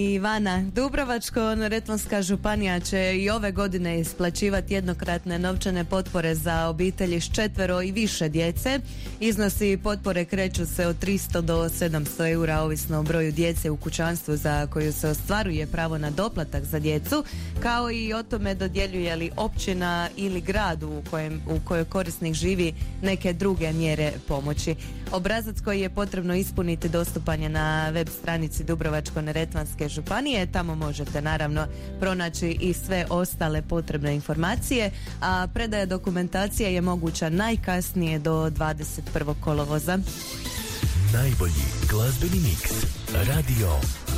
Ivana, Dubrovačko-neretvanska županija će i ove godine isplaćivati jednokratne novčane potpore za obitelji s 4 i više djece. Iznosi potpore kreću se od 300 do 700 eura ovisno o broju djece u kućanstvu za koju se ostvaruje pravo na doplatak za djecu, kao i o tome dodjeljuje li općina ili grad u kojoj korisnik živi neke druge mjere pomoći. Obrazac koji je potrebno ispuniti dostupan je na web stranici Dubrovačko-neretvanske županije. Tamo možete naravno pronaći i sve ostale potrebne informacije, a predaja dokumentacije je moguća najkasnije do 21. kolovoza. Najbolji glazbeni miks Radio